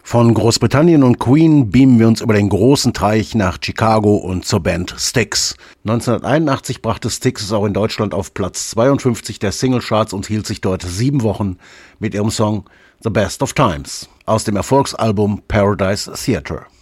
Von Großbritannien und Queen beamen wir uns über den großen Teich nach Chicago und zur Band Styx. 1981 brachte Styx es auch in Deutschland auf Platz 52 der Singlecharts und hielt sich dort 7 Wochen mit ihrem Song The Best of Times aus dem Erfolgsalbum Paradise Theatre.